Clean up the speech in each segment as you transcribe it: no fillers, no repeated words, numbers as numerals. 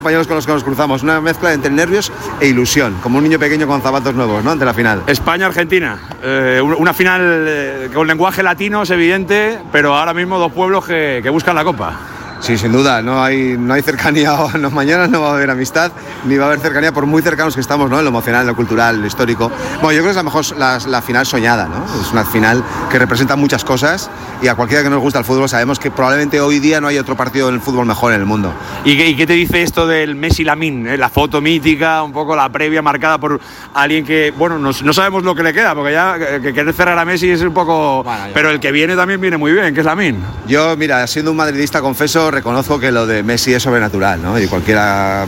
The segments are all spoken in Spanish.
compañeros con los que nos cruzamos, una mezcla entre nervios e ilusión, como un niño pequeño con zapatos nuevos, ¿no? Ante la final. España-Argentina, una final con lenguaje latino, es evidente, pero ahora mismo dos pueblos que buscan la copa. Sí, sin duda, no hay cercanía, no, mañana no va a haber amistad, ni va a haber cercanía por muy cercanos que estamos, ¿no? En lo emocional, en lo cultural, en lo histórico. Bueno, yo creo que es a lo mejor la final soñada, ¿no? Es una final que representa muchas cosas y a cualquiera que nos gusta el fútbol sabemos que probablemente hoy día no hay otro partido en el fútbol mejor en el mundo. ¿Y qué te dice esto del Messi-Lamine? La foto mítica, un poco la previa marcada por alguien que, bueno, no sabemos lo que le queda, porque ya que querer cerrar a Messi es un poco... Bueno, pero el que viene también viene muy bien, que es Lamine. Yo, mira, siendo un madridista, confeso, reconozco que lo de Messi es sobrenatural, ¿no? Y cualquiera,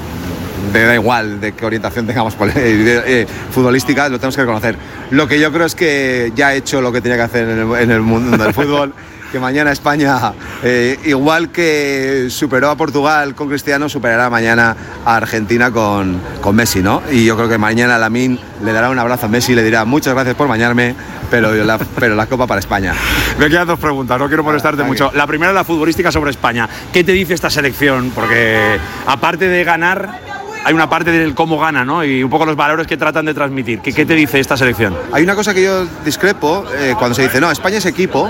da igual de qué orientación tengamos futbolística, lo tenemos que reconocer. Lo que yo creo es que ya ha hecho lo que tenía que hacer en el mundo del fútbol, que mañana España, igual que superó a Portugal con Cristiano, superará mañana a Argentina con Messi, ¿no? Y yo creo que mañana Lamine le dará un abrazo a Messi y le dirá muchas gracias por bañarme, pero la copa para España. Me quedan dos preguntas, no quiero molestarte mucho. La primera es la futbolística sobre España. ¿Qué te dice esta selección? Porque aparte de ganar, hay una parte del cómo gana, ¿no? Y un poco los valores que tratan de transmitir. ¿Qué te dice esta selección? Hay una cosa que yo discrepo cuando se dice, no, España es equipo,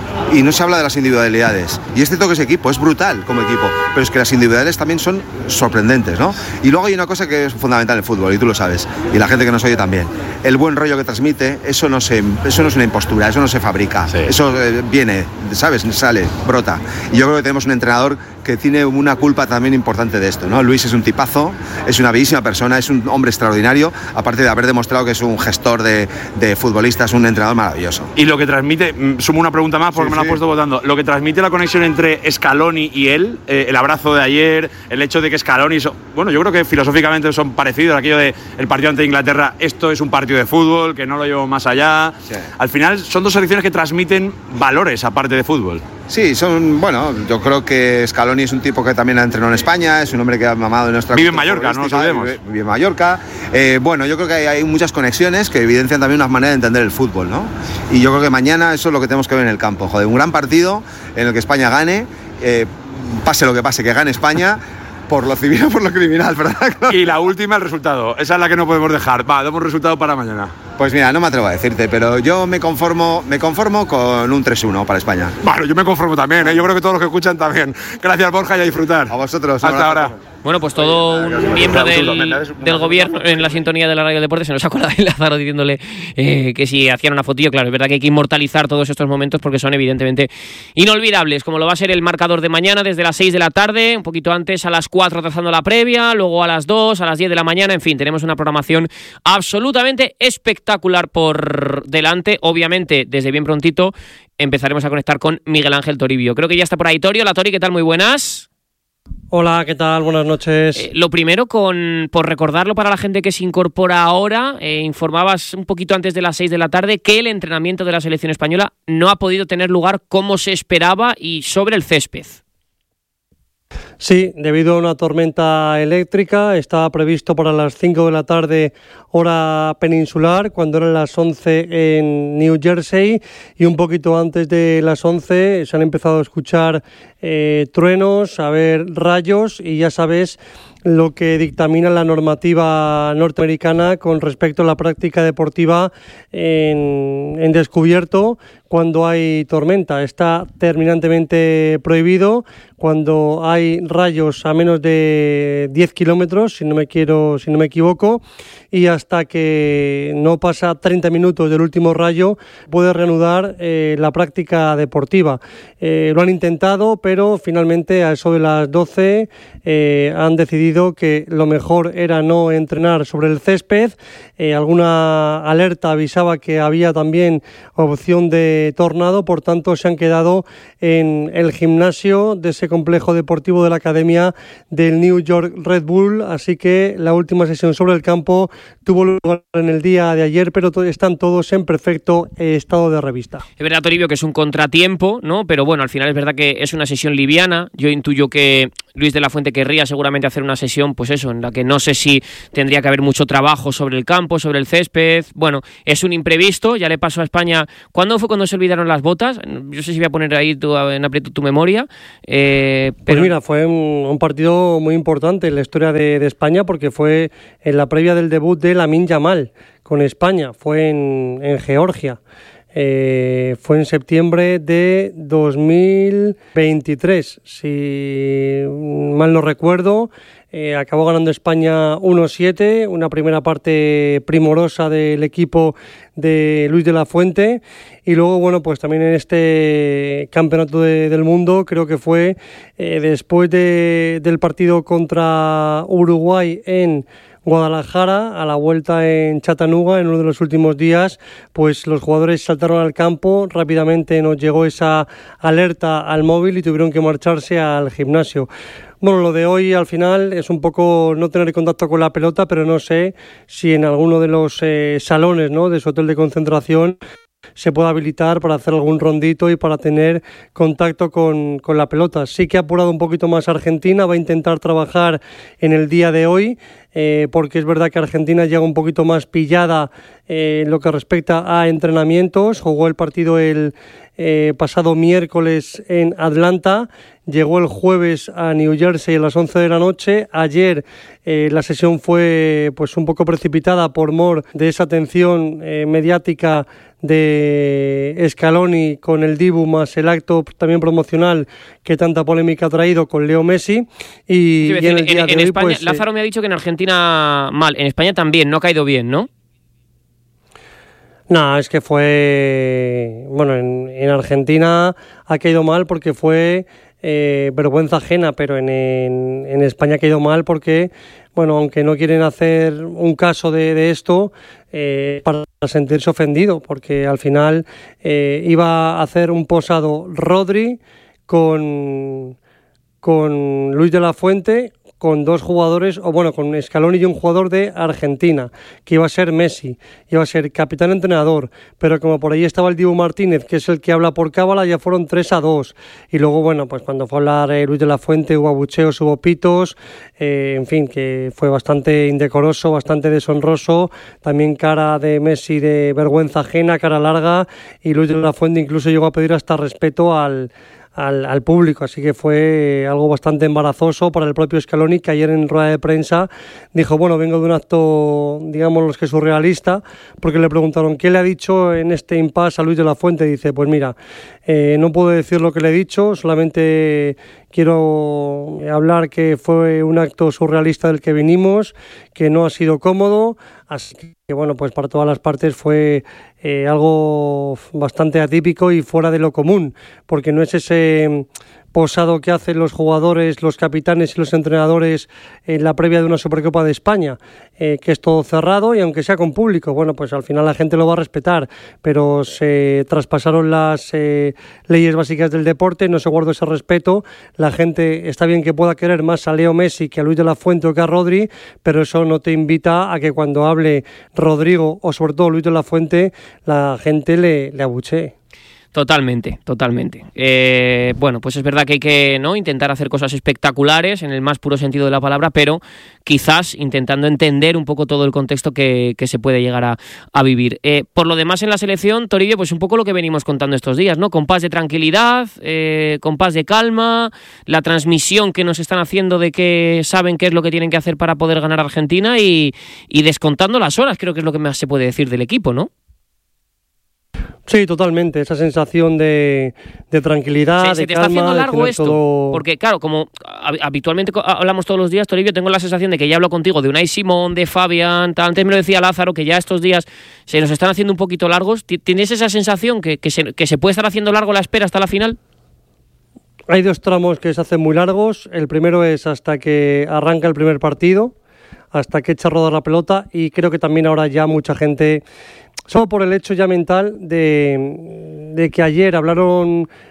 y no se habla de las individualidades. Y es cierto que ese equipo es brutal como equipo, pero es que las individualidades también son sorprendentes, ¿no? Y luego hay una cosa que es fundamental en el fútbol, y tú lo sabes, y la gente que nos oye también. El buen rollo que transmite, eso no es una impostura, eso no se fabrica. Sí. Eso viene, ¿sabes? Sale, brota. Y yo creo que tenemos un entrenador que tiene una culpa también importante de esto, ¿no? Luis es un tipazo, es una bellísima persona, es un hombre extraordinario, aparte de haber demostrado que es un gestor de futbolistas, un entrenador maravilloso. Y lo que transmite, sumo una pregunta más porque me lo han puesto votando, lo que transmite la conexión entre Scaloni y él, el abrazo de ayer, el hecho de que Scaloni, bueno, yo creo que filosóficamente son parecidos, aquello de el partido ante Inglaterra, esto es un partido de fútbol, que no lo llevo más allá. Sí. Al final son dos selecciones que transmiten valores aparte de fútbol. Sí, bueno, yo creo que Scaloni es un tipo que también ha entrenado en España, es un hombre que ha mamado en nuestra... Vive en Mallorca, no lo sabemos. Vive en Mallorca. Bueno, yo creo que hay muchas conexiones que evidencian también una manera de entender el fútbol, ¿no? Y yo creo que mañana eso es lo que tenemos que ver en el campo. Joder, un gran partido en el que España gane, pase lo que pase, que gane España, por lo civil o por lo criminal, ¿verdad? Y la última, el resultado. Esa es la que no podemos dejar. Va, damos resultado para mañana. Pues mira, no me atrevo a decirte, pero yo me conformo con un 3-1 para España. Bueno, yo me conformo también, ¿eh? Yo creo que todos los que escuchan también. Gracias, Borja, y a disfrutar. A vosotros. Hasta ahora. Bueno, pues todo un miembro del gobierno en la sintonía de la Radio Deportes se nos ha colado el Lázaro diciéndole que si hacían una fotillo. Claro, es verdad que hay que inmortalizar todos estos momentos porque son evidentemente inolvidables, como lo va a ser el marcador de mañana desde las 6 de la tarde, un poquito antes a las 4 trazando la previa, luego a las 2, a las 10 de la mañana, en fin, tenemos una programación absolutamente espectacular por delante. Obviamente, desde bien prontito empezaremos a conectar con Miguel Ángel Toribio. Creo que ya está por ahí Tori. Hola Tori, ¿qué tal? Muy buenas. Hola, ¿qué tal? Buenas noches. Lo primero, por recordarlo para la gente que se incorpora ahora, informabas un poquito antes de las 6 de la tarde que el entrenamiento de la selección española no ha podido tener lugar como se esperaba y sobre el césped. Sí, debido a una tormenta eléctrica, estaba previsto para las 5 de la tarde, hora peninsular, cuando eran las 11 en New Jersey, y un poquito antes de las 11 se han empezado a escuchar truenos, a ver rayos, y ya sabes lo que dictamina la normativa norteamericana con respecto a la práctica deportiva en descubierto cuando hay tormenta. Está terminantemente prohibido cuando hay rayos a menos de 10 kilómetros, si no me equivoco, y hasta que no pasa 30 minutos del último rayo puede reanudar la práctica deportiva. Lo han intentado, pero finalmente a eso de las 12 han decidido que lo mejor era no entrenar sobre el césped. Alguna alerta avisaba que había también opción de tornado, por tanto se han quedado en el gimnasio de ese complejo deportivo de la academia del New York Red Bull, así que la última sesión sobre el campo tuvo lugar en el día de ayer, pero están todos en perfecto estado de revista. Es verdad, Toribio, que es un contratiempo, ¿no? Pero bueno, al final es verdad que es una sesión liviana. Yo intuyo que Luis de la Fuente querría seguramente hacer una sesión, pues eso, en la que no sé si tendría que haber mucho trabajo sobre el campo, sobre el césped. Bueno, es un imprevisto, ya le pasó a España. ¿Cuándo fue cuando se olvidaron las botas? Yo sé si voy a poner ahí en aprieto tu memoria. Pero... Pues mira, fue un partido muy importante en la historia de España, porque fue en la previa del debut de Lamine Yamal con España, fue en Georgia. Fue en septiembre de 2023, si mal no recuerdo. Acabó ganando España 1-7, una primera parte primorosa del equipo de Luis de la Fuente, y luego, bueno, pues también en este campeonato del mundo, creo que fue después del partido contra Uruguay en Guadalajara, a la vuelta en Chattanooga, en uno de los últimos días, pues los jugadores saltaron al campo, rápidamente nos llegó esa alerta al móvil y tuvieron que marcharse al gimnasio. Bueno, lo de hoy al final es un poco no tener contacto con la pelota, pero no sé si en alguno de los salones, ¿no?, de su hotel de concentración se puede habilitar para hacer algún rondito y para tener contacto con la pelota. Sí que ha apurado un poquito más Argentina, va a intentar trabajar en el día de hoy, porque es verdad que Argentina llega un poquito más pillada en lo que respecta a entrenamientos. Jugó el partido el pasado miércoles en Atlanta, llegó el jueves a New Jersey a las 11 de la noche. Ayer la sesión fue pues un poco precipitada por mor de esa atención mediática de Scaloni con el Dibu, más el acto también promocional que tanta polémica ha traído con Leo Messi. Y en el día de hoy, España, pues, Lázaro me ha dicho que en Argentina mal, en España también, no ha caído bien, ¿no? No, es que fue... Bueno, en Argentina ha caído mal porque fue vergüenza ajena, pero en España ha caído mal porque, bueno, aunque no quieren hacer un caso de esto, para sentirse ofendido, porque al final iba a hacer un posado Rodri con Luis de la Fuente, con dos jugadores, o bueno, con Scaloni y un jugador de Argentina, que iba a ser Messi, iba a ser capitán entrenador, pero como por ahí estaba el Dibu Martínez, que es el que habla por cábala, ya fueron 3-2, y luego, bueno, pues cuando fue a hablar Luis de la Fuente hubo abucheos, hubo pitos, en fin, que fue bastante indecoroso, bastante deshonroso, también cara de Messi de vergüenza ajena, cara larga, y Luis de la Fuente incluso llegó a pedir hasta respeto al público, así que fue algo bastante embarazoso para el propio Scaloni, que ayer en rueda de prensa dijo, bueno, vengo de un acto, digamos, los que surrealista, porque le preguntaron ¿qué le ha dicho en este impasse a Luis de la Fuente? Dice, pues mira, no puedo decir lo que le he dicho, solamente quiero hablar que fue un acto surrealista del que vinimos, que no ha sido cómodo, así que bueno, pues para todas las partes fue algo bastante atípico y fuera de lo común, porque no es ese posado que hacen los jugadores, los capitanes y los entrenadores en la previa de una Supercopa de España, que es todo cerrado y aunque sea con público, bueno, pues al final la gente lo va a respetar, pero se traspasaron las leyes básicas del deporte, no se guardó ese respeto. La gente está bien que pueda querer más a Leo Messi que a Luis de la Fuente o que a Rodri, pero eso no te invita a que cuando hable Rodrigo o sobre todo Luis de la Fuente la gente le abuchee. Totalmente. Bueno, pues es verdad que hay que, ¿no?, intentar hacer cosas espectaculares en el más puro sentido de la palabra, pero quizás intentando entender un poco todo el contexto que se puede llegar a vivir. Por lo demás, en la selección, Toribio, pues un poco lo que venimos contando estos días, ¿no? Compás de tranquilidad, compás de calma, la transmisión que nos están haciendo de que saben qué es lo que tienen que hacer para poder ganar a Argentina y descontando las horas, creo que es lo que más se puede decir del equipo, ¿no? Sí, totalmente, esa sensación de tranquilidad, se de te calma, está haciendo largo de esto, todo... porque claro, como habitualmente hablamos todos los días, Toribio, tengo la sensación de que ya hablo contigo de Unai Simón, de Fabián, antes me lo decía Lázaro, que ya estos días se nos están haciendo un poquito largos. ¿Tienes esa sensación que se puede estar haciendo largo la espera hasta la final? Hay dos tramos que se hacen muy largos. El primero es hasta que arranca el primer partido, hasta que echa a rodar la pelota, y creo que también ahora ya mucha gente, solo por el hecho ya mental de que ayer hablaron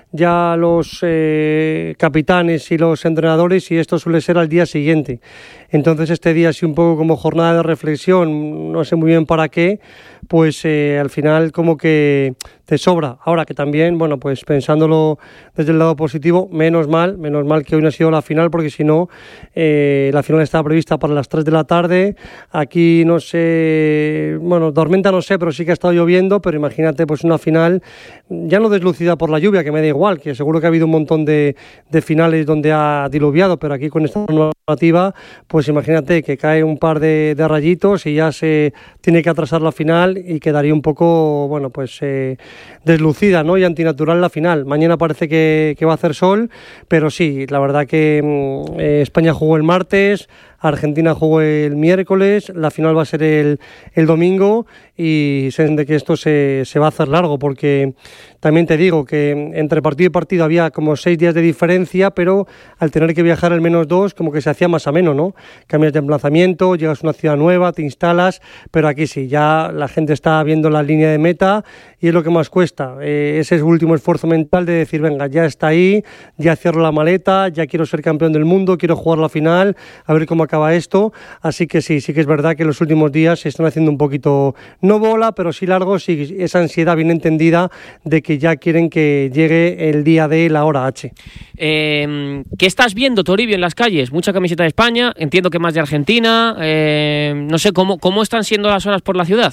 ya los capitanes y los entrenadores, y esto suele ser al día siguiente. Entonces este día sí un poco como jornada de reflexión, no sé muy bien para qué, pues al final como que te sobra. Ahora que también, bueno, pues pensándolo desde el lado positivo, menos mal que hoy no ha sido la final, porque si no, la final estaba prevista para las 3 de la tarde. Aquí no sé, bueno, tormenta no sé, pero sí que ha estado lloviendo, pero imagínate pues una final ya no deslucida por la lluvia, que me da igual, que seguro que ha habido un montón de finales donde ha diluviado, pero aquí con esta normativa, pues imagínate que cae un par de rayitos y ya se tiene que atrasar la final y quedaría un poco, bueno, pues deslucida, ¿no? Y antinatural la final. Mañana parece que va a hacer sol, pero sí, la verdad que España jugó el martes, Argentina jugó el miércoles, la final va a ser el domingo, y sé de que esto se va a hacer largo, porque también te digo que entre partido y partido había como 6 días de diferencia, pero al tener que viajar al menos 2, como que se hacía más ameno, ¿no? Cambias de emplazamiento, llegas a una ciudad nueva, te instalas, pero aquí sí, ya la gente está viendo la línea de meta y es lo que más cuesta, ese último esfuerzo mental de decir, venga, ya está ahí, ya cierro la maleta, ya quiero ser campeón del mundo, quiero jugar la final, a ver cómo acaba esto. Así que sí que es verdad que en los últimos días se están haciendo un poquito, no bola, pero sí largos, y esa ansiedad bien entendida de que ya quieren que llegue el día de la hora H. ¿Qué estás viendo, Toribio, en las calles? Mucha camiseta de España, entiendo que más de Argentina, no sé, ¿cómo están siendo las horas por la ciudad?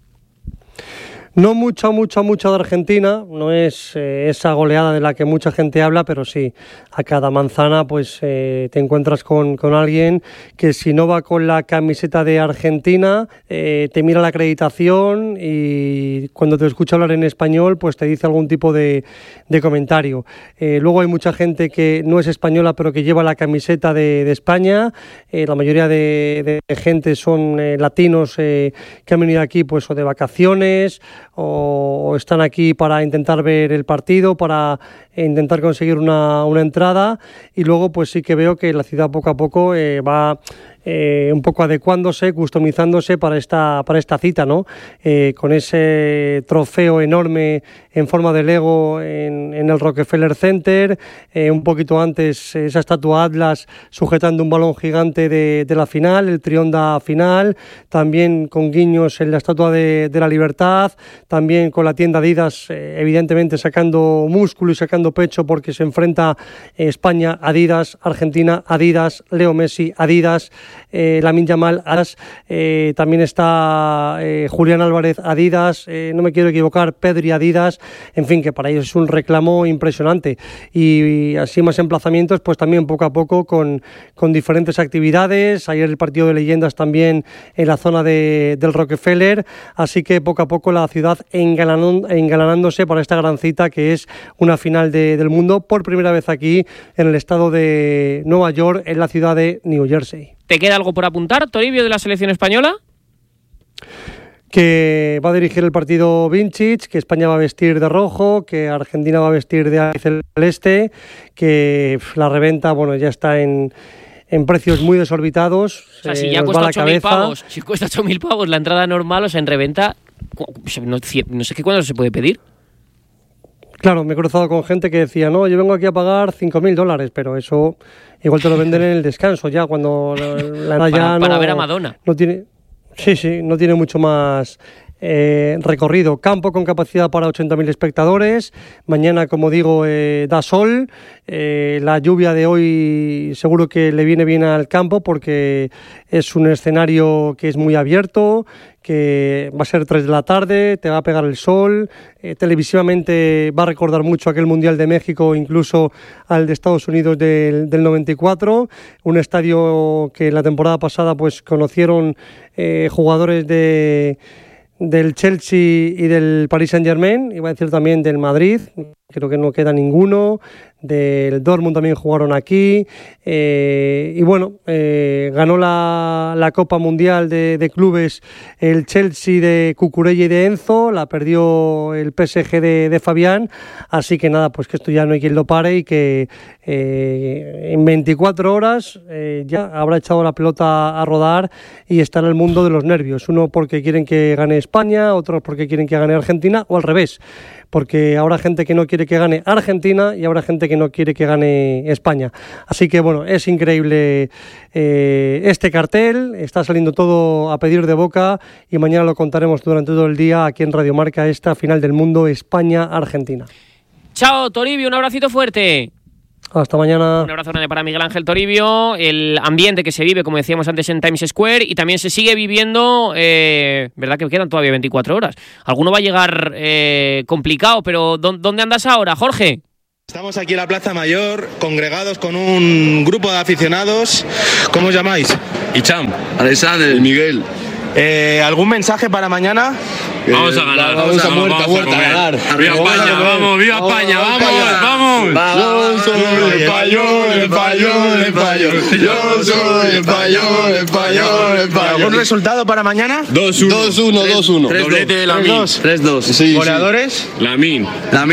No mucha de Argentina, no es esa goleada de la que mucha gente habla, pero sí, a cada manzana pues te encuentras con alguien que si no va con la camiseta de Argentina, te mira la acreditación y cuando te escucha hablar en español pues te dice algún tipo de comentario. Luego hay mucha gente que no es española pero que lleva la camiseta de España, la mayoría de gente son latinos que han venido aquí pues o de vacaciones o están aquí para intentar ver el partido, para intentar conseguir una entrada, y luego pues sí que veo que la ciudad poco a poco va un poco adecuándose, customizándose para esta cita, ¿no? Con ese trofeo enorme en forma de Lego en el Rockefeller Center, un poquito antes esa estatua Atlas sujetando un balón gigante de la final, el Trionda final, también con guiños en la Estatua de la Libertad, también con la tienda Adidas, evidentemente sacando músculo y sacando pecho porque se enfrenta España, Adidas, Argentina, Adidas, Leo Messi, Adidas, Lamine Yamal, Adidas, también está Julián Álvarez, Adidas, no me quiero equivocar, Pedri, Adidas, en fin, que para ellos es un reclamo impresionante, y así más emplazamientos pues también poco a poco con diferentes actividades. Ayer el partido de leyendas también en la zona del Rockefeller, así que poco a poco la ciudad engalanándose para esta gran cita que es una final del mundo por primera vez aquí en el estado de Nueva York, en la ciudad de New Jersey. ¿Te queda algo por apuntar, Toribio, de la selección española? Que va a dirigir el partido Vincic, que España va a vestir de rojo, que Argentina va a vestir de celeste, que la reventa, bueno, ya está en precios muy desorbitados. O sea, si ya cuesta 8.000 pavos, si cuesta 8.000 pavos la entrada normal, o sea, en reventa, no sé qué cuándo se puede pedir. Claro, me he cruzado con gente que decía, no, yo vengo aquí a pagar $5.000, pero eso igual te lo venden en el descanso ya, cuando la ya para ver a Madonna. No tiene, sí, no tiene mucho más recorrido. Campo con capacidad para 80.000 espectadores. Mañana, como digo, da sol. La lluvia de hoy seguro que le viene bien al campo porque es un escenario que es muy abierto, que va a ser 3 de la tarde, te va a pegar el sol, televisivamente va a recordar mucho aquel Mundial de México, incluso al de Estados Unidos del 94, un estadio que la temporada pasada pues conocieron jugadores del Chelsea y del Paris Saint-Germain, iba a decir también del Madrid, creo que no queda ninguno, del Dortmund también jugaron aquí, y bueno, ganó la Copa Mundial de Clubes el Chelsea de Cucurella y de Enzo, la perdió el PSG de Fabián, así que nada, pues que esto ya no hay quien lo pare y que en 24 horas ya habrá echado la pelota a rodar y está en el mundo de los nervios, uno porque quieren que gane España, otros porque quieren que gane Argentina, o al revés, porque habrá gente que no quiere que gane Argentina y habrá gente que no quiere que gane España. Así que bueno, es increíble este cartel, está saliendo todo a pedir de boca y mañana lo contaremos durante todo el día aquí en Radio Marca, esta final del mundo España-Argentina. Chao, Toribio, un abracito fuerte. Hasta mañana. Un abrazo grande para Miguel Ángel Toribio. El ambiente que se vive, como decíamos antes, en Times Square, y también se sigue viviendo, verdad que quedan todavía 24 horas. Alguno va a llegar complicado, pero ¿dónde andas ahora, Jorge? Estamos aquí en la Plaza Mayor, congregados con un grupo de aficionados. ¿Cómo os llamáis? Icham, Alexander, Miguel. ¿Algún mensaje para mañana? Vamos a ganar, vamos a ganar. ¡Viva España, vamos! ¡Viva España, vamos! Yo soy español. Yo soy español. ¿Algún resultado para mañana? 2-1. Doblete de Lamín. 3-2. Sí, ¿Goleadores? Lamín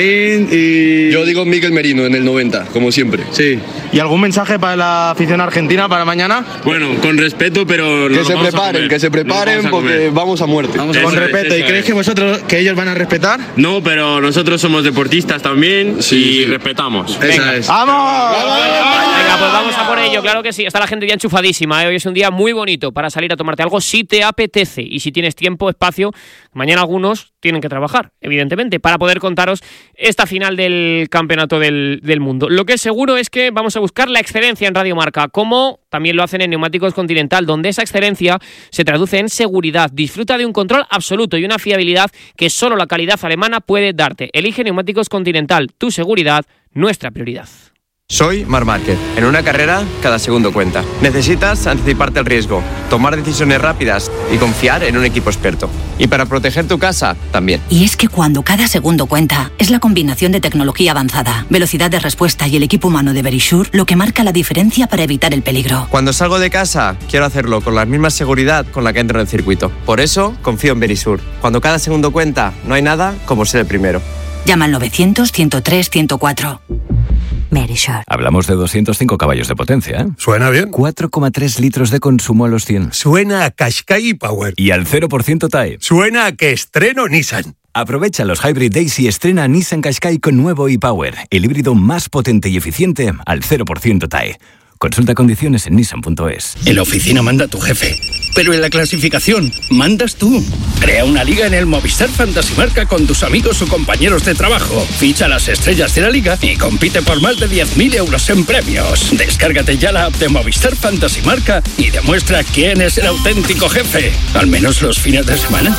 y... Yo digo Miguel Merino en el 90, como siempre. Sí. ¿Y algún mensaje para la afición argentina para mañana? Bueno, con respeto, pero... Que se preparen porque vamos a muerte. Con respeto. ¿Y creéis que ellos van a respetar? No, pero nosotros somos deportistas también y respetamos. Venga. ¡Vamos! Venga, pues vamos a por ello, claro que sí. Está la gente ya enchufadísima, ¿eh? Hoy es un día muy bonito para salir a tomarte algo si te apetece y si tienes tiempo, espacio. Mañana algunos tienen que trabajar, evidentemente, para poder contaros esta final del campeonato del mundo. Lo que es seguro es que vamos a buscar la excelencia en Radio Marca, como también lo hacen en Neumáticos Continental, donde esa excelencia se traduce en seguridad. Disfruta de un control absoluto y una fiabilidad que solo la calidad alemana puede darte. Elige Neumáticos Continental, tu seguridad, nuestra prioridad. Soy Marc Márquez. En una carrera, cada segundo cuenta. Necesitas anticiparte al riesgo, tomar decisiones rápidas y confiar en un equipo experto. Y para proteger tu casa, también. Y es que cuando cada segundo cuenta, es la combinación de tecnología avanzada, velocidad de respuesta y el equipo humano de Verisure lo que marca la diferencia para evitar el peligro. Cuando salgo de casa, quiero hacerlo con la misma seguridad con la que entro en el circuito. Por eso, confío en Verisure. Cuando cada segundo cuenta, no hay nada como ser el primero. Llama al 900-103-104. Verisure. Hablamos de 205 caballos de potencia, ¿eh? Suena bien. 4,3 litros de consumo a los 100. Suena a Qashqai Power. Y al 0% TAE. Suena a que estreno Nissan. Aprovecha los Hybrid Days y estrena Nissan Qashqai con nuevo e-Power, el híbrido más potente y eficiente al 0% TAE. Consulta condiciones en nissan.es. En la oficina manda tu jefe, pero en la clasificación mandas tú. Crea una liga en el Movistar Fantasy Marca con tus amigos o compañeros de trabajo. Ficha las estrellas de la liga y compite por más de 10.000 euros en premios. Descárgate ya la app de Movistar Fantasy Marca y demuestra quién es el auténtico jefe. Al menos los fines de semana.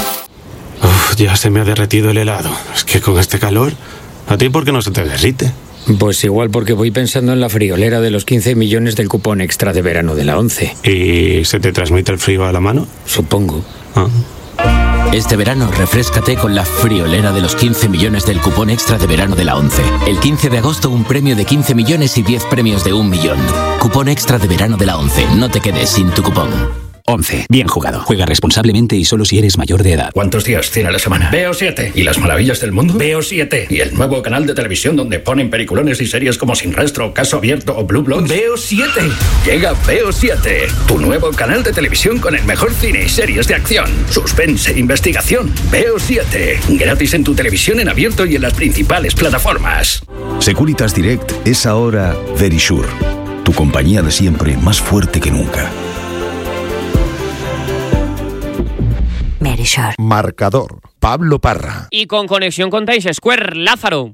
Ya se me ha derretido el helado. Es que con este calor, ¿a ti por qué no se te derrite? Pues igual porque voy pensando en la friolera de los 15 millones del cupón extra de verano de la 11. ¿Y se te transmite el frío a la mano? Supongo. Este verano refréscate con la friolera de los 15 millones del cupón extra de verano de la 11. El 15 de agosto un premio de 15 millones y 10 premios de 1 millón. Cupón extra de verano de la 11. No te quedes sin tu cupón. 11. Bien jugado. Juega responsablemente y solo si eres mayor de edad. ¿Cuántos días tiene la semana? Veo 7. ¿Y las maravillas del mundo? Veo 7. ¿Y el nuevo canal de televisión donde ponen peliculones y series como Sin Rastro, Caso Abierto o Blue Bloods? Veo 7. Llega Veo 7. Tu nuevo canal de televisión con el mejor cine y series de acción, suspense e investigación. Veo 7. Gratis en tu televisión en abierto y en las principales plataformas. Securitas Direct es ahora Verisure. Tu compañía de siempre más fuerte que nunca. Verisure. Marcador. Pablo Parra. Y con conexión con Times Square, Lázaro.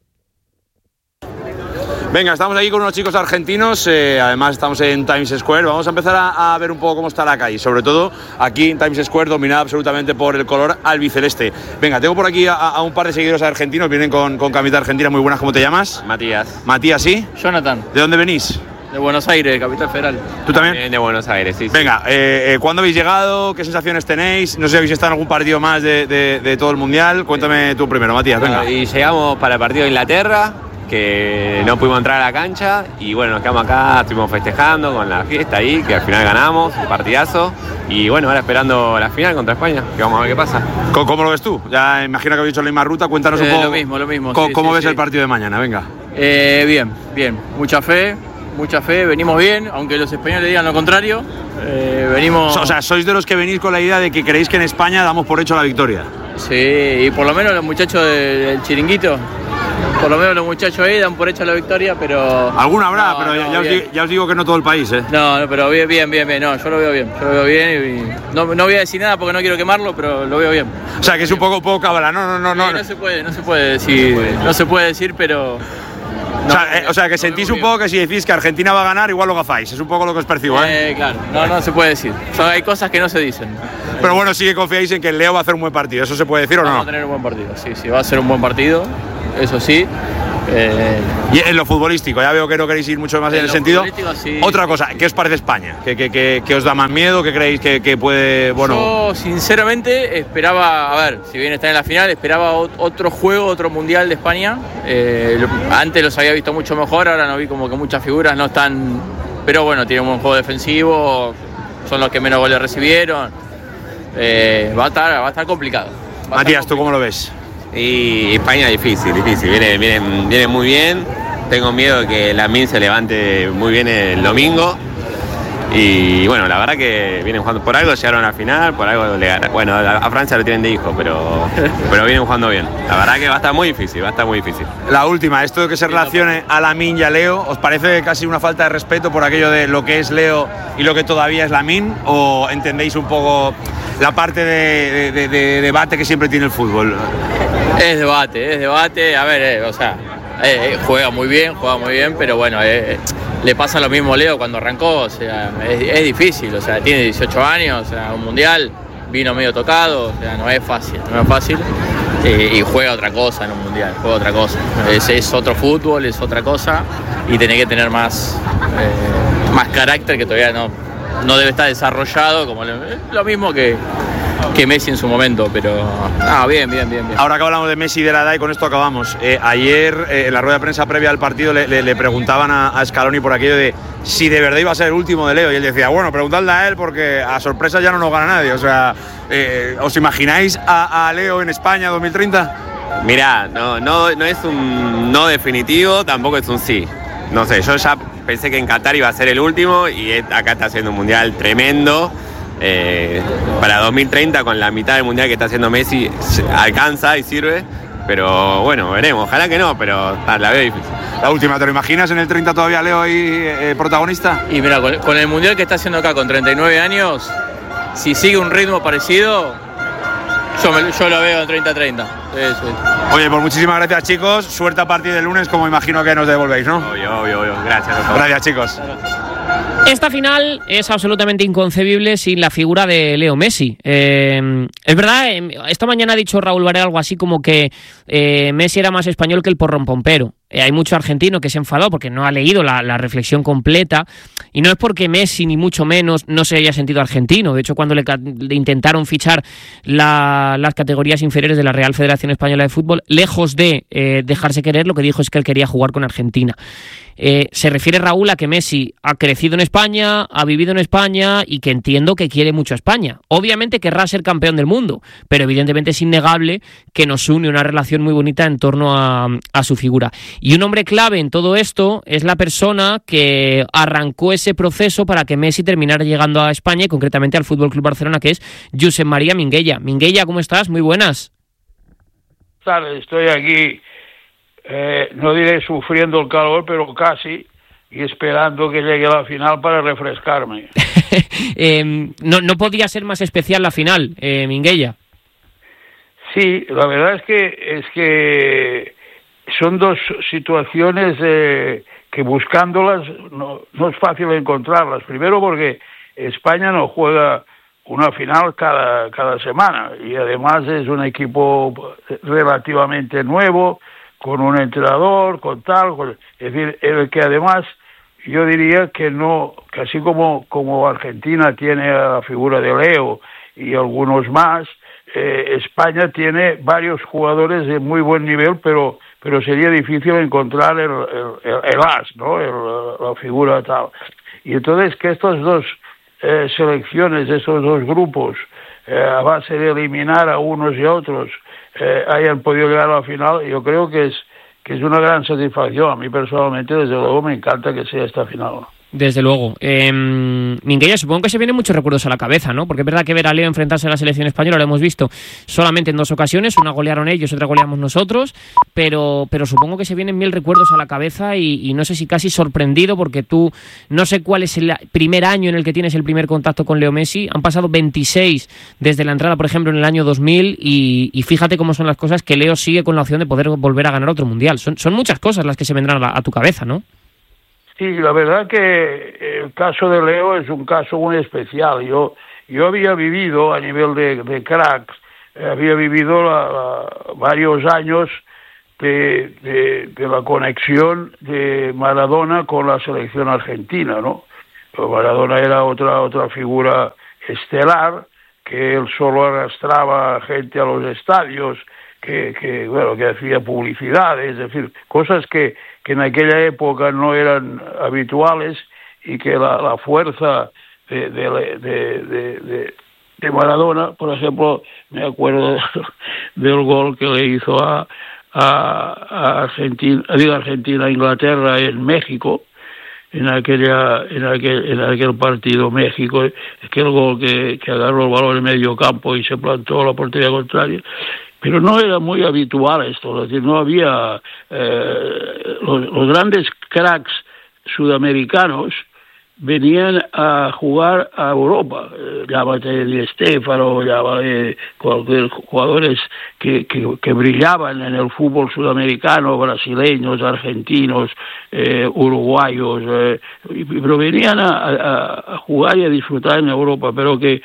Venga, estamos aquí con unos chicos argentinos, además estamos en Times Square. Vamos a empezar a ver un poco cómo está la calle, sobre todo aquí en Times Square, dominada absolutamente por el color albiceleste. Venga, tengo por aquí a un par de seguidores argentinos, vienen con camiseta argentina muy buenas. ¿Cómo te llamas? Matías. Matías, ¿sí? Jonathan. ¿De dónde venís? De Buenos Aires, capital federal. ¿Tú también? De Buenos Aires, sí. Venga, ¿cuándo habéis llegado? ¿Qué sensaciones tenéis? No sé si habéis estado en algún partido más de todo el Mundial. Cuéntame tú primero, Matías, venga. Y llegamos para el partido de Inglaterra, que no pudimos entrar a la cancha y bueno, nos quedamos acá, estuvimos festejando con la fiesta ahí, que al final ganamos, un partidazo. Y bueno, ahora esperando la final contra España, que vamos a ver qué pasa. ¿Cómo lo ves tú? Ya imagino que habéis hecho la misma ruta, cuéntanos un poco. Lo mismo. ¿Cómo ves el partido de mañana? Venga. Bien. Mucha fe, venimos bien, aunque los españoles digan lo contrario. Venimos... O sea, sois de los que venís con la idea de que creéis que en España damos por hecho la victoria. Sí, y por lo menos los muchachos del chiringuito, por lo menos los muchachos ahí dan por hecho la victoria, pero... Alguna habrá, pero ya os digo que no todo el país, ¿eh? No, pero bien, no, yo lo veo bien y no voy a decir nada porque no quiero quemarlo, pero lo veo bien. O sea, que es un poco cabala, no. No se puede decir, pero... O sea, que sentís un poco que si decís que Argentina va a ganar, igual lo gafáis. Es un poco lo que os percibo, ¿eh? Claro, no se puede decir. Hay cosas que no se dicen. Pero bueno, sí que confiáis en que el Leo va a hacer un buen partido. ¿Eso se puede decir o no? Vamos a tener un buen partido, sí, va a ser un buen partido, eso sí. Y en lo futbolístico, ya veo que no queréis ir mucho más en el sentido. Sí. Otra cosa, ¿qué os parece España? ¿Qué os da más miedo? ¿Qué creéis que puede...? Bueno... Yo sinceramente esperaba, a ver, si bien está en la final, esperaba otro juego, otro mundial de España. Antes los había visto mucho mejor, ahora no vi como que muchas figuras no están... Pero bueno, tienen un buen juego defensivo, son los que menos goles recibieron. Va a estar complicado. Matías, ¿tú cómo lo ves? Y España difícil, viene muy bien. Tengo miedo de que Lamine se levante muy bien el domingo. Y bueno, la verdad que vienen jugando por algo, llegaron a la final, por algo le ganaron. Bueno, a Francia lo tienen de hijo, pero vienen jugando bien. La verdad que va a estar muy difícil. La última, esto de que se relacione a Lamine y a Leo, ¿os parece casi una falta de respeto por aquello de lo que es Leo y lo que todavía es Lamine? ¿O entendéis un poco la parte de debate que siempre tiene el fútbol? Es debate. A ver, juega muy bien, pero bueno, le pasa lo mismo a Leo cuando arrancó, o sea, es difícil, o sea, tiene 18 años, o sea, un mundial, vino medio tocado, o sea, no es fácil, y juega otra cosa en un mundial, es otro fútbol, es otra cosa, y tiene que tener más carácter que todavía no debe estar desarrollado, como lo mismo que Messi en su momento, pero bien. Ahora que hablamos de Messi y de la edad, y con esto acabamos. Ayer, en la rueda de prensa previa al partido, le preguntaban a Scaloni por aquello de si de verdad iba a ser el último de Leo, y él decía, bueno, preguntadle a él porque a sorpresa ya no nos gana nadie. O sea, ¿os imagináis a Leo en España 2030? Mirá, no es un no definitivo, tampoco es un sí. No sé, yo ya pensé que en Qatar iba a ser el último y acá está haciendo un mundial tremendo. Para 2030, con la mitad del mundial que está haciendo Messi, alcanza y sirve, pero bueno, veremos, ojalá que no, pero la veo difícil. La última, ¿te lo imaginas en el 30 todavía Leo ahí protagonista? Y mira, con el mundial que está haciendo acá con 39 años, si sigue un ritmo parecido, yo lo veo en 30-30. Sí. Oye, pues muchísimas gracias, chicos, suerte a partir del lunes, como imagino que nos devolvéis, ¿no? Obvio, gracias. Gracias, chicos. Esta final es absolutamente inconcebible sin la figura de Leo Messi. Es verdad, esta mañana ha dicho Raúl Varela algo así como que Messi era más español que el porrón pompero. Hay mucho argentino que se ha enfadado porque no ha leído la reflexión completa, y no es porque Messi ni mucho menos no se haya sentido argentino. De hecho, cuando le intentaron fichar las categorías inferiores de la Real Federación Española de Fútbol, lejos de dejarse querer, lo que dijo es que él quería jugar con Argentina. Se refiere Raúl a que Messi ha crecido en España, ha vivido en España y que entiendo que quiere mucho a España. Obviamente querrá ser campeón del mundo, pero evidentemente es innegable que nos une una relación muy bonita en torno a su figura. Y un hombre clave en todo esto es la persona que arrancó ese proceso para que Messi terminara llegando a España y concretamente al FC Barcelona, que es Josep María Minguella. Minguella, ¿cómo estás? Muy buenas. Estoy aquí, no diré sufriendo el calor, pero casi, y esperando que llegue la final para refrescarme. No podía ser más especial la final, Minguella. Sí, la verdad es que son dos situaciones que buscándolas no es fácil encontrarlas. Primero porque España no juega una final cada semana y además es un equipo relativamente nuevo, con un entrenador, es decir, el que además yo diría que así como Argentina tiene a la figura de Leo y algunos más. España tiene varios jugadores de muy buen nivel, pero sería difícil encontrar el as, ¿no? La figura tal. Y entonces que estas dos selecciones, estos dos grupos, a base de eliminar a unos y a otros, hayan podido llegar a la final, yo creo que es una gran satisfacción. A mí personalmente, desde luego, me encanta que sea esta final. Desde luego. Minguella, supongo que se vienen muchos recuerdos a la cabeza, ¿no? Porque es verdad que ver a Leo enfrentarse a la selección española lo hemos visto solamente en 2 ocasiones, una golearon ellos, otra goleamos nosotros, pero supongo que se vienen 1000 recuerdos a la cabeza y no sé si casi sorprendido, porque tú, no sé cuál es el primer año en el que tienes el primer contacto con Leo Messi, han pasado 26 desde la entrada, por ejemplo, en el año 2000 y fíjate cómo son las cosas, que Leo sigue con la opción de poder volver a ganar otro mundial. Son muchas cosas las que se vendrán a tu cabeza, ¿no? Sí, la verdad que el caso de Leo es un caso muy especial. Yo había vivido a nivel de cracks, había vivido varios años de la conexión de Maradona con la selección argentina, ¿no? Maradona era otra figura estelar, que él solo arrastraba gente a los estadios, que hacía publicidad, es decir, cosas que en aquella época no eran habituales, y que la fuerza de Maradona, por ejemplo, me acuerdo del gol que le hizo a Argentina, a Inglaterra en México, en aquel partido México, aquel gol que agarró el balón en medio campo y se plantó a la portería contraria. Pero no era muy habitual esto, es decir, no había los grandes cracks sudamericanos venían a jugar a Europa, llámate Di Stéfano, llámate cualquier jugadores que brillaban en el fútbol sudamericano, brasileños, argentinos, uruguayos, pero venían a jugar y a disfrutar en Europa, pero que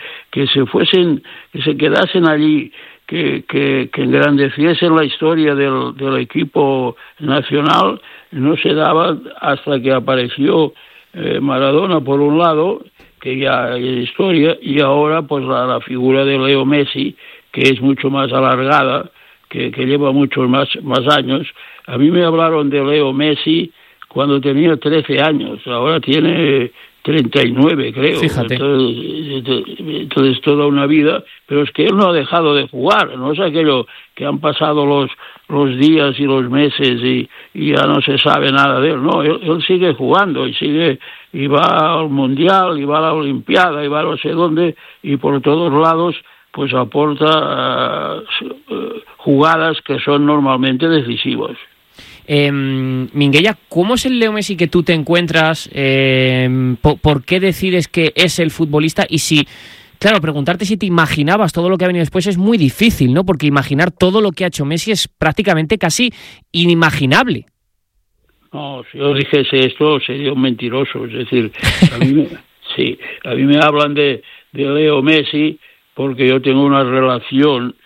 se quedasen allí, que engrandeciesen la historia del equipo nacional, no se daba hasta que apareció Maradona por un lado, que ya hay historia, y ahora pues la figura de Leo Messi, que es mucho más alargada, que lleva muchos más años. A mí me hablaron de Leo Messi cuando tenía 13 años, ahora tiene 39, creo. Fíjate. Entonces toda una vida, pero es que él no ha dejado de jugar, no es aquello que han pasado los días y los meses y ya no se sabe nada de él, no, él sigue jugando y va al Mundial, y va a la Olimpiada, y va a no sé dónde, y por todos lados pues aporta jugadas que son normalmente decisivas. Minguella, ¿cómo es el Leo Messi que tú te encuentras? ¿Por qué decides que es el futbolista? Y si, claro, preguntarte si te imaginabas todo lo que ha venido después es muy difícil, ¿no? Porque imaginar todo lo que ha hecho Messi es prácticamente casi inimaginable. No, si yo dijese esto sería un mentiroso. Es decir, a mí me hablan de Leo Messi porque yo tengo una relación,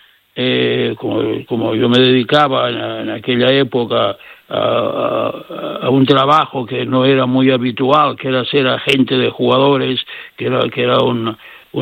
como yo me dedicaba en aquella época a un trabajo que no era muy habitual, que era ser agente de jugadores, que era un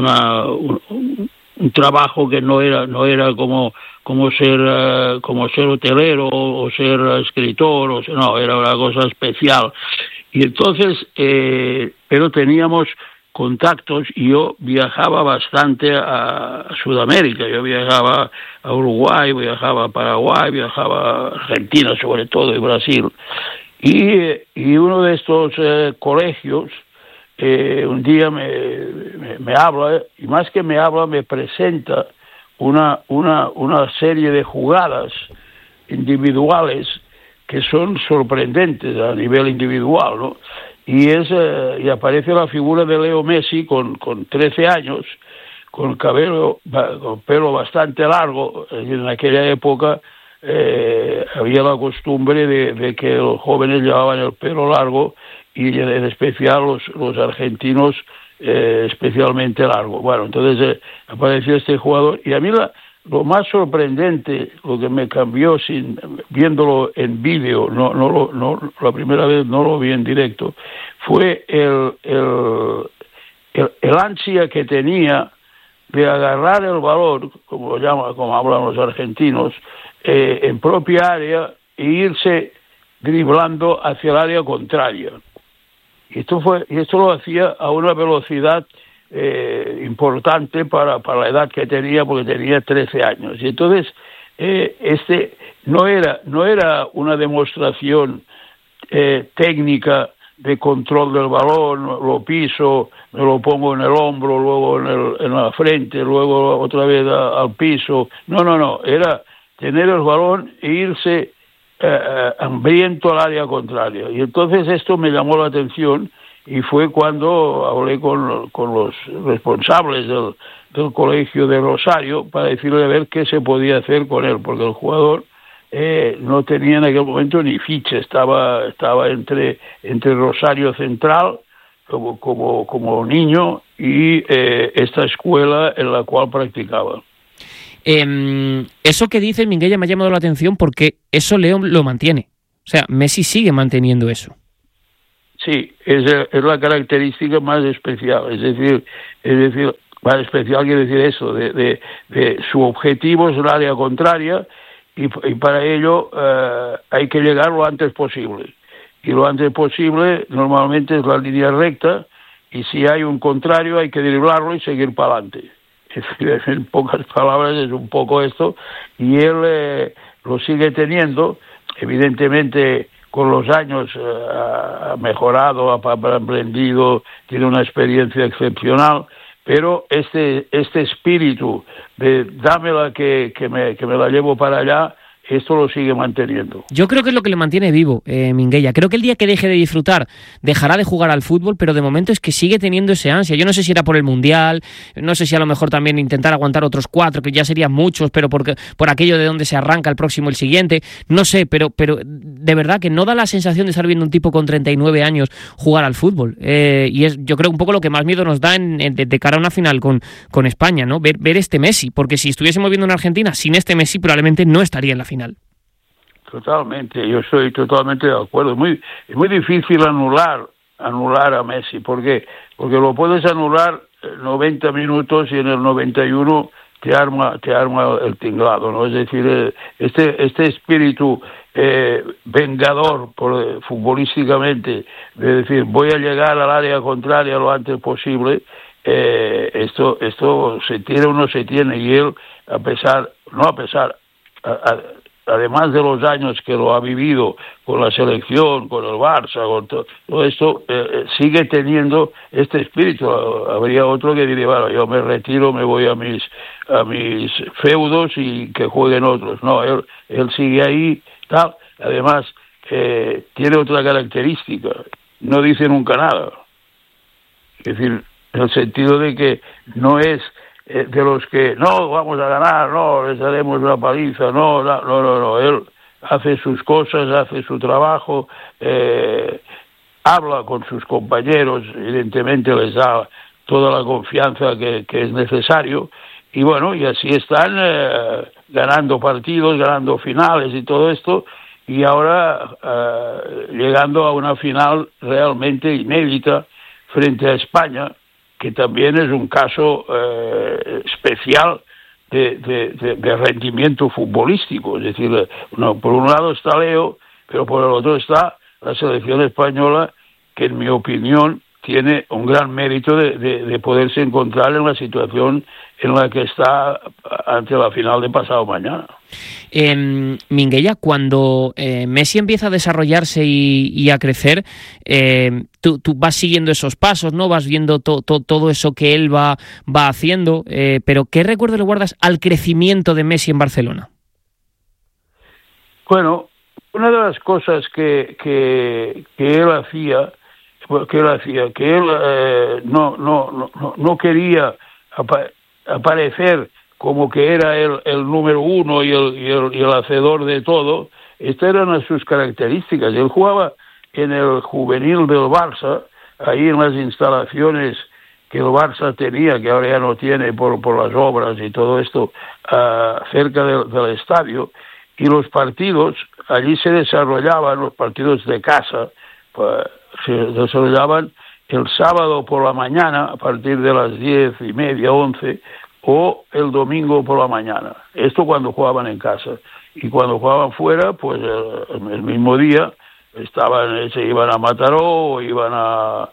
trabajo que no era como ser hotelero o ser escritor, no, era una cosa especial. Y entonces, pero teníamos contactos y yo viajaba bastante a Sudamérica. Yo viajaba a Uruguay, viajaba a Paraguay, viajaba a Argentina sobre todo y Brasil. Y uno de estos colegios un día me habla, y más que me habla, me presenta una serie de jugadas individuales que son sorprendentes a nivel individual, ¿no? Y aparece la figura de Leo Messi con 13 años, con pelo bastante largo. En aquella época había la costumbre de que los jóvenes llevaban el pelo largo, y en especial los argentinos especialmente largo. Bueno, entonces apareció este jugador, y a mí lo más sorprendente, lo que me cambió viéndolo en vídeo, no la primera vez no lo vi en directo, fue el ansia que tenía de agarrar el balón, como hablan los argentinos, en propia área e irse driblando hacia el área contraria. Y esto lo hacía a una velocidad importante para la edad que tenía, porque tenía 13 años. Y entonces no era una demostración técnica de control del balón, lo piso, me lo pongo en el hombro, luego en la frente, luego otra vez al piso. No, era tener el balón e irse hambriento al área contraria. Y entonces esto me llamó la atención y fue cuando hablé con los responsables del colegio de Rosario para decirle a ver qué se podía hacer con él, porque el jugador no tenía en aquel momento ni ficha, estaba entre Rosario Central como niño y esta escuela en la cual practicaba. Eso que dice Minguella me ha llamado la atención porque eso Leo lo mantiene. O sea, Messi sigue manteniendo eso. Sí, es la característica más especial. Es decir, más especial quiere decir eso, de su objetivo es el área contraria y para ello hay que llegar lo antes posible. Y lo antes posible normalmente es la línea recta y si hay un contrario hay que driblarlo y seguir para adelante. En pocas palabras es un poco esto y él lo sigue teniendo. Evidentemente con los años ha mejorado, ha aprendido, tiene una experiencia excepcional, pero este espíritu de dámela que me la llevo para allá, esto lo sigue manteniendo. Yo creo que es lo que le mantiene vivo, Minguella. Creo que el día que deje de disfrutar, dejará de jugar al fútbol, pero de momento es que sigue teniendo ese ansia. Yo no sé si era por el Mundial, no sé si a lo mejor también intentar aguantar otros 4, que ya serían muchos, pero por aquello de donde se arranca el siguiente, no sé, pero de verdad que no da la sensación de estar viendo un tipo con 39 años jugar al fútbol. Y es, yo creo, un poco lo que más miedo nos da de cara a una final con España, ¿no? Ver este Messi, porque si estuviésemos viendo en Argentina sin este Messi, probablemente no estaría en la final. Totalmente, yo estoy totalmente de acuerdo. Es muy difícil anular a Messi, porque lo puedes anular 90 minutos y en el 91 te arma el tinglado, ¿no? Es decir, este espíritu vengador futbolísticamente, de decir voy a llegar al área contraria lo antes posible, esto se tiene o no se tiene, y él además de los años que lo ha vivido con la selección, con el Barça, con todo esto, sigue teniendo este espíritu. Habría otro que diría, bueno, yo me retiro, me voy a mis feudos y que jueguen otros. No, él sigue ahí, tal. Además, tiene otra característica, no dice nunca nada. Es decir, en el sentido de que no es de los que no vamos a ganar, no les daremos una paliza, no, él hace sus cosas, hace su trabajo, habla con sus compañeros, evidentemente les da toda la confianza que es necesario, y bueno, y así están ganando partidos, ganando finales y todo esto, y ahora llegando a una final realmente inédita frente a España, que también es un caso especial de rendimiento futbolístico. Es decir, por un lado está Leo, pero por el otro está la selección española, que en mi opinión tiene un gran mérito de poderse encontrar en la situación en la que está ante la final de pasado mañana. Minguella, cuando Messi empieza a desarrollarse y a crecer, tú vas siguiendo esos pasos, ¿no? Vas viendo todo eso que él va haciendo, pero ¿qué recuerdo le guardas al crecimiento de Messi en Barcelona? Bueno, una de las cosas que él hacía, que él no quería aparecer como que era el número uno y el hacedor de todo. Estas eran sus características. Él jugaba en el juvenil del Barça, ahí en las instalaciones que el Barça tenía, que ahora ya no tiene por las obras y todo esto, cerca del estadio, y los partidos allí se desarrollaban, los partidos de casa, se desarrollaban el sábado por la mañana a partir de las 10:30, 11, o el domingo por la mañana. Esto cuando jugaban en casa. Y cuando jugaban fuera, pues el mismo día se iban a Mataró o iban al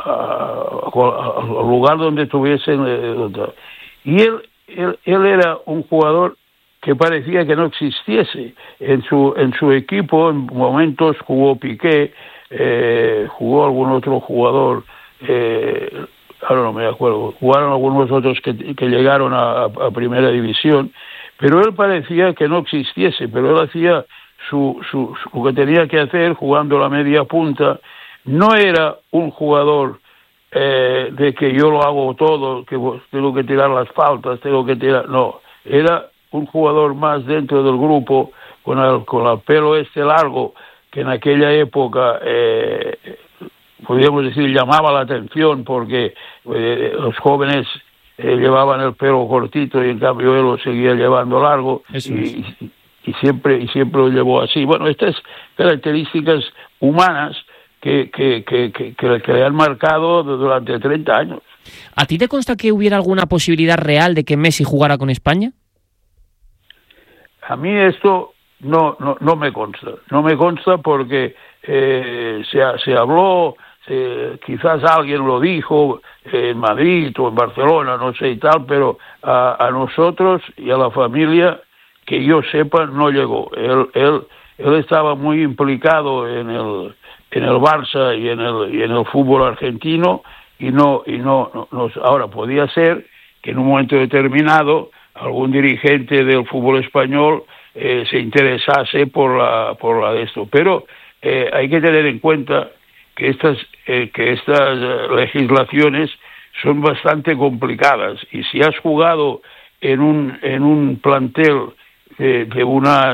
lugar donde estuviesen. Y él era un jugador que parecía que no existiese. En su equipo, en momentos jugó Piqué, jugó algún otro jugador, ahora no me acuerdo, jugaron algunos otros que llegaron a primera división, pero él parecía que no existiese, pero él hacía lo que tenía que hacer jugando la media punta. No era un jugador de que yo lo hago todo, que tengo que tirar las faltas, no, era un jugador más dentro del grupo, con el pelo largo, que en aquella época podríamos decir llamaba la atención, porque los jóvenes llevaban el pelo cortito y en cambio él lo seguía llevando largo, y siempre lo llevó así. Bueno, estas características humanas que le han marcado durante 30 años. ¿A ti te consta que hubiera alguna posibilidad real de que Messi jugara con España? A mí esto no me consta. No me consta porque se habló, quizás alguien lo dijo en Madrid o en Barcelona, no sé y tal, pero a nosotros y a la familia, que yo sepa, no llegó. Él estaba muy implicado en el Barça y en el fútbol argentino, y no ahora podía ser que en un momento determinado algún dirigente del fútbol español se interesase por la de esto, pero hay que tener en cuenta que estas legislaciones son bastante complicadas, y si has jugado en un plantel de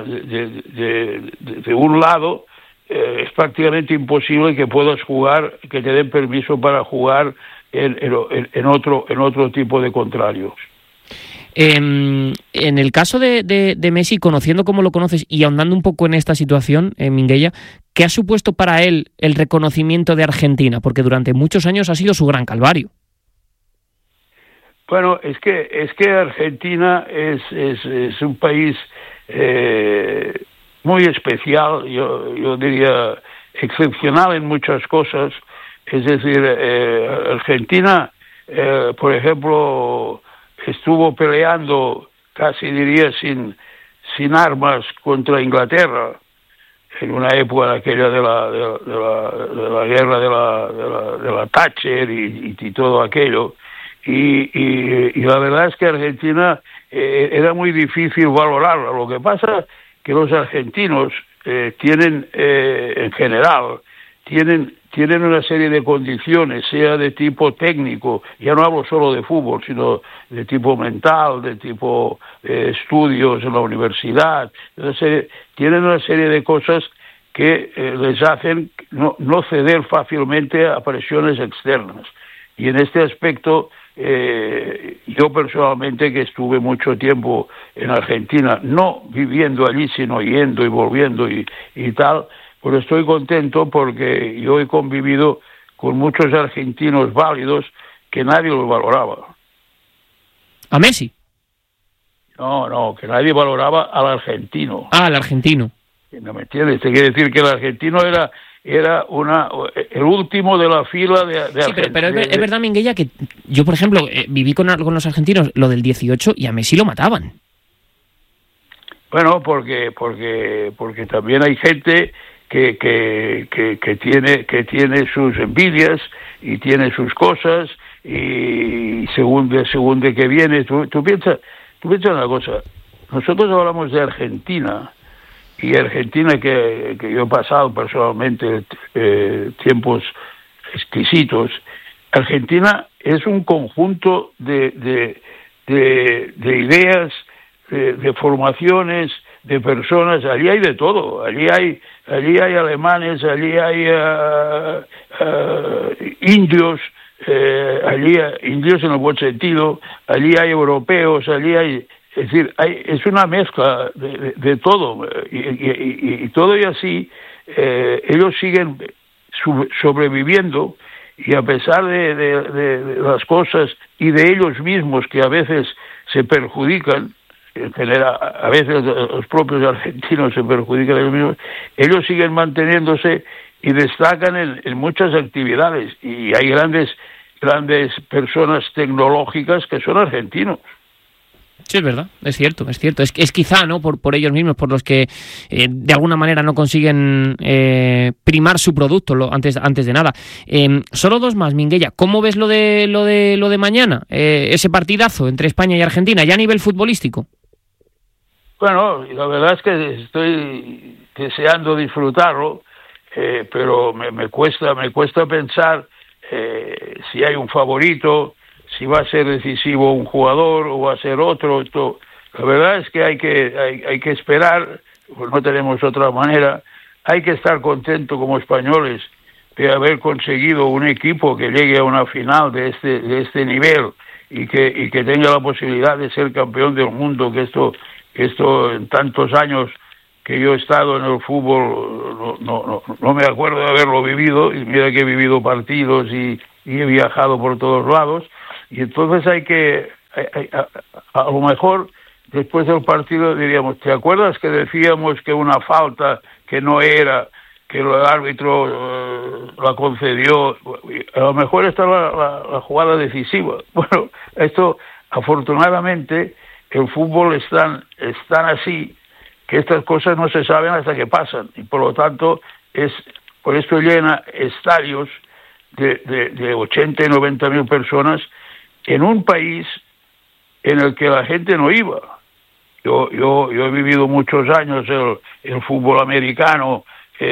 un lado, es prácticamente imposible que puedas jugar, que te den permiso para jugar en otro tipo de contrarios. En el caso de Messi, conociendo cómo lo conoces y ahondando un poco en esta situación, Minguella, ¿qué ha supuesto para él el reconocimiento de Argentina? Porque durante muchos años ha sido su gran calvario. Bueno, es que Argentina es un país muy especial, yo diría excepcional en muchas cosas. Es decir, Argentina, por ejemplo, estuvo peleando, casi diría sin armas, contra Inglaterra en una época aquella de la guerra de la Thatcher y todo aquello. Y la verdad es que Argentina era muy difícil valorarla. Lo que pasa que los argentinos tienen, en general, tienen una serie de condiciones, sea de tipo técnico, ya no hablo solo de fútbol, sino de tipo mental, de tipo estudios en la universidad. Entonces, tienen una serie de cosas que les hacen no ceder fácilmente a presiones externas. Y en este aspecto, yo personalmente, que estuve mucho tiempo en Argentina, no viviendo allí, sino yendo y volviendo y tal, pues estoy contento porque yo he convivido con muchos argentinos válidos que nadie los valoraba. ¿A Messi? No, que nadie valoraba al argentino. Ah, al argentino. ¿No me entiendes? Te quiere decir que el argentino era el último de la fila de sí, pero es verdad, Minguella, que yo, por ejemplo, viví con los argentinos lo del 18 y a Messi lo mataban. Bueno, porque también hay gente que tiene sus envidias y tiene sus cosas, y según de que viene, tú piensas una cosa. Nosotros hablamos de Argentina, y Argentina que yo he pasado personalmente tiempos exquisitos. Argentina es un conjunto de ideas, de formaciones, de personas. Allí hay de todo. Allí hay alemanes, allí hay indios, allí indios en el buen sentido, allí hay europeos, allí hay, es decir, es una mezcla de todo, y todo y así ellos siguen sobreviviendo, y a pesar de las cosas y de ellos mismos que a veces se perjudican, en general, a veces los propios argentinos se perjudican ellos mismos, ellos siguen manteniéndose y destacan en muchas actividades, y hay grandes personas tecnológicas que son argentinos. Sí, es verdad, es cierto. Es quizá, ¿no?, por ellos mismos, por los que de alguna manera no consiguen primar su producto antes de nada. Solo dos más, Minguella. ¿Cómo ves lo de mañana? Ese partidazo entre España y Argentina, ya a nivel futbolístico. Bueno, la verdad es que estoy deseando disfrutarlo, pero me cuesta pensar si hay un favorito, si va a ser decisivo un jugador o va a ser otro. La verdad es que hay que esperar, pues no tenemos otra manera. Hay que estar contento como españoles de haber conseguido un equipo que llegue a una final de este nivel y que tenga la posibilidad de ser campeón del mundo, que esto en tantos años que yo he estado en el fútbol no me acuerdo de haberlo vivido, y mira que he vivido partidos y he viajado por todos lados. Y entonces a lo mejor después del partido diríamos, ¿te acuerdas que decíamos que una falta que no era, que el árbitro la concedió? A lo mejor esta es la jugada decisiva. Bueno, esto afortunadamente el fútbol es tan así que estas cosas no se saben hasta que pasan, y por lo tanto por esto llena estadios de 80 y 90 mil personas en un país en el que la gente no iba. Yo he vivido muchos años el fútbol americano,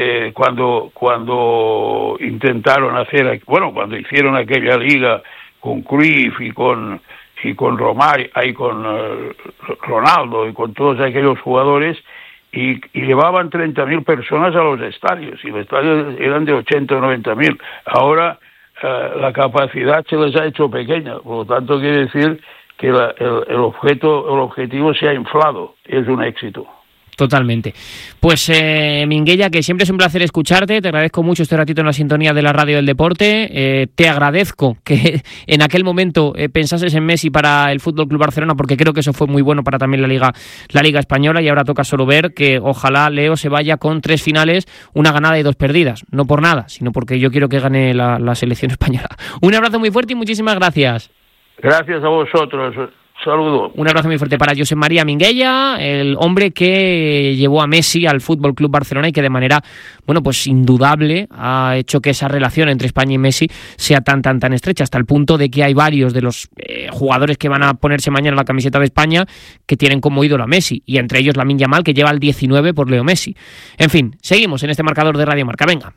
cuando intentaron cuando hicieron aquella liga con Cruyff y con Romario, y con Ronaldo y con todos aquellos jugadores, y llevaban 30.000 personas a los estadios, y los estadios eran de 80 o 90.000. Ahora la capacidad se les ha hecho pequeña, por lo tanto quiere decir que el objetivo se ha inflado. Es un éxito. Totalmente. Pues Minguella, que siempre es un placer escucharte, te agradezco mucho este ratito en la sintonía de la radio del deporte, te agradezco que en aquel momento pensases en Messi para el Fútbol Club Barcelona, porque creo que eso fue muy bueno para también la Liga Española, y ahora toca solo ver que ojalá Leo se vaya con 3 finales, una ganada y 2 perdidas, no por nada, sino porque yo quiero que gane la selección española. Un abrazo muy fuerte y muchísimas gracias. Gracias a vosotros. Saludo. Un abrazo muy fuerte para Josep María Minguella, el hombre que llevó a Messi al Fútbol Club Barcelona y que de manera, pues indudable ha hecho que esa relación entre España y Messi sea tan estrecha, hasta el punto de que hay varios de los jugadores que van a ponerse mañana la camiseta de España que tienen como ídolo a Messi, y entre ellos Lamine Yamal, que lleva el 19 por Leo Messi. En fin, seguimos en este marcador de Radio Marca. Venga.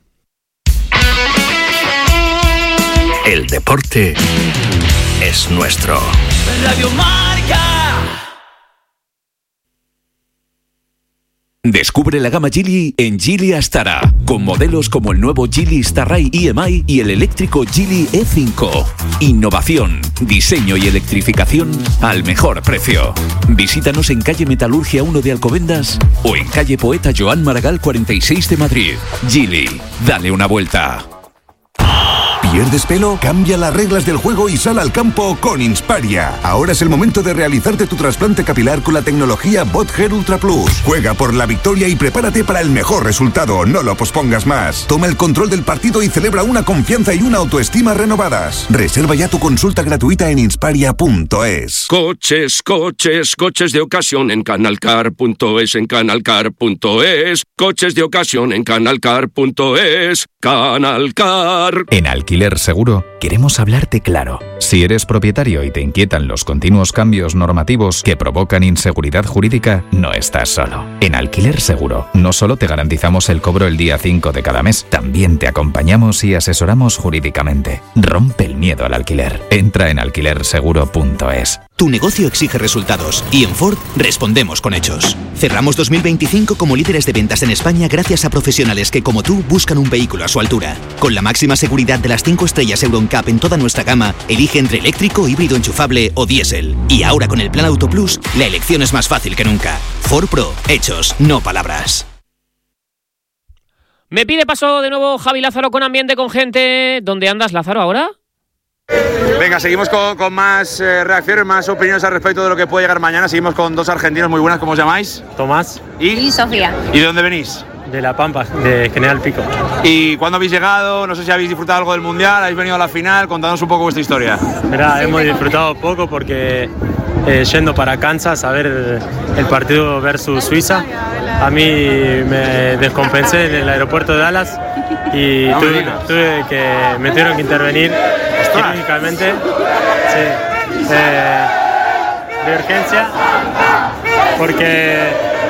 El deporte es nuestro. Radio Marca. Descubre la gama Geely en Geely Astara, con modelos como el nuevo Geely Starray EMI y el eléctrico Geely E5. Innovación, diseño y electrificación al mejor precio. Visítanos en calle Metalurgia 1 de Alcobendas o en calle Poeta Joan Maragall 46 de Madrid. Geely, dale una vuelta. ¿Pierdes pelo? Cambia las reglas del juego y sal al campo con Insparia. Ahora es el momento de realizarte tu trasplante capilar con la tecnología BotHair Ultra Plus. Juega por la victoria y prepárate para el mejor resultado. No lo pospongas más. Toma el control del partido y celebra una confianza y una autoestima renovadas. Reserva ya tu consulta gratuita en insparia.es. Coches de ocasión en canalcar.es, en canalcar.es. Coches de ocasión en canalcar.es. Canalcar. En Alquiler Seguro queremos hablarte claro. Si eres propietario y te inquietan los continuos cambios normativos que provocan inseguridad jurídica, no estás solo. En Alquiler Seguro no solo te garantizamos el cobro el día 5 de cada mes, también te acompañamos y asesoramos jurídicamente. Rompe el miedo al alquiler. Entra en alquilerseguro.es. Tu negocio exige resultados y en Ford respondemos con hechos. Cerramos 2025 como líderes de ventas en España gracias a profesionales que, como tú, buscan un vehículo a su altura. Con la máxima seguridad de las 5 estrellas Euro NCAP en toda nuestra gama, elige entre eléctrico, híbrido enchufable o diésel. Y ahora con el Plan Auto Plus, la elección es más fácil que nunca. Ford Pro, hechos, no palabras. Me pide paso de nuevo Javi Lázaro con ambiente, con gente. ¿Dónde andas, Lázaro, ahora? Venga, seguimos con más reacciones, más opiniones al respecto de lo que puede llegar mañana. Seguimos con dos argentinos muy buenas. ¿Cómo os llamáis? Tomás y Sofía. ¿Y de dónde venís? De La Pampa, de General Pico. ¿Y cuándo habéis llegado? No sé si habéis disfrutado algo del Mundial, habéis venido a la final. Contadnos un poco vuestra historia. Mirá, hemos disfrutado poco porque yendo para Kansas a ver el partido versus Suiza, a mí me descompensé en el aeropuerto de Dallas y me tuvieron que intervenir quirúrgicamente, de urgencia, porque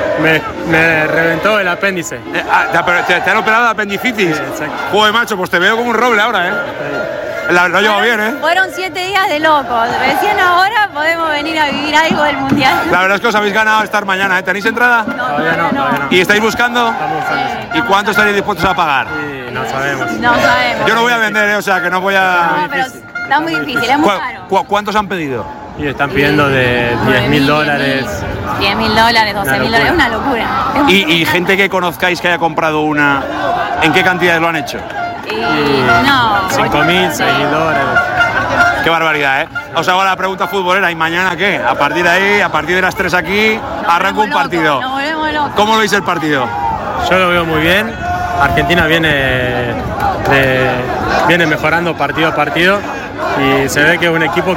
me reventó el apéndice. Pero te han operado de apendicitis. Sí, joder, macho, pues te veo como un roble ahora, ¿eh? Lo llevo bien, ¿eh? Fueron 7 días de locos. Recién ahora podemos venir a vivir algo del Mundial. La verdad es que os habéis ganado estar mañana, ¿eh? ¿Tenéis entrada? Todavía no. ¿Y estáis buscando? ¿Y cuánto estaréis dispuestos a pagar? Sí, no sabemos. No sabemos. Yo no voy a vender, ¿eh? O sea, que no voy a... No, pero está muy difícil, es muy caro. ¿Cuántos han pedido? Y están pidiendo de $10.000. $10.000, $12.000, es una locura. ¿Y gente que conozcáis que haya comprado una, en qué cantidades lo han hecho? No. $5.000, $6.000. Qué barbaridad, ¿eh? Os hago la pregunta futbolera, ¿y mañana qué? A partir de ahí, a partir de las 3 aquí, arranca un partido. Nos volvemos locos. ¿Cómo lo veis el partido? Yo lo veo muy bien. Argentina viene mejorando partido a partido y se ve que es un equipo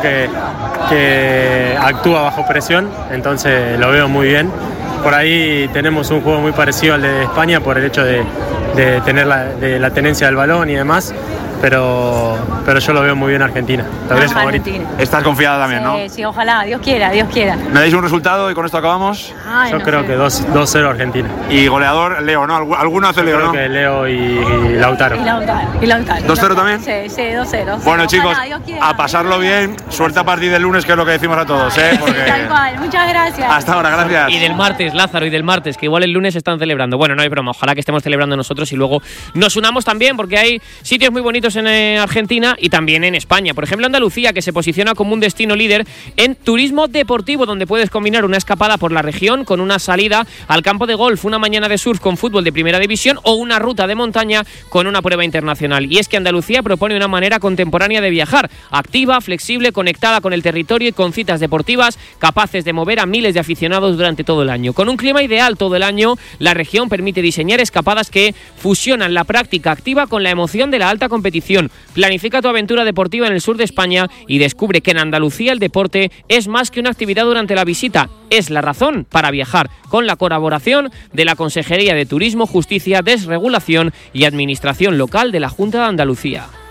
que actúa bajo presión, entonces lo veo muy bien. Por ahí tenemos un juego muy parecido al de España por el hecho de tener la tenencia del balón y demás, pero yo lo veo muy bien Argentina. La verdad es favorito. Estás confiada también, ¿no? Sí, ojalá, Dios quiera. ¿Me dais un resultado y con esto acabamos? Yo creo que 2-0 Argentina. Y goleador, Leo, ¿no? ¿Alguno hace Leo, no? Creo que Leo y Lautaro. Y Lautaro. ¿2-0 también? Sí, 2-0. Bueno, chicos, a pasarlo bien. Suerte a partir del lunes, que es lo que decimos a todos, ¿eh? Porque... Tal cual, muchas gracias. Hasta ahora, gracias. Y del martes, Lázaro, que igual el lunes están celebrando. Bueno, no hay broma, ojalá que estemos celebrando nosotros y luego nos unamos también, porque hay sitios muy bonitos en Argentina y también en España. Por ejemplo, Andalucía, que se posiciona como un destino líder en turismo deportivo, donde puedes combinar una escapada por la región con una salida al campo de golf, una mañana de surf con fútbol de primera división o una ruta de montaña con una prueba internacional. Y es que Andalucía propone una manera contemporánea de viajar, activa, flexible, conectada con el territorio y con citas deportivas capaces de mover a miles de aficionados durante todo el año. Con un clima ideal todo el año, la región permite diseñar escapadas que fusionan la práctica activa con la emoción de la alta competición. Planifica tu aventura deportiva en el sur de España y descubre que en Andalucía el deporte es más que una actividad durante la visita, es la razón para viajar, con la colaboración de la Consejería de Turismo, Justicia, Desregulación y Administración Local de la Junta de Andalucía.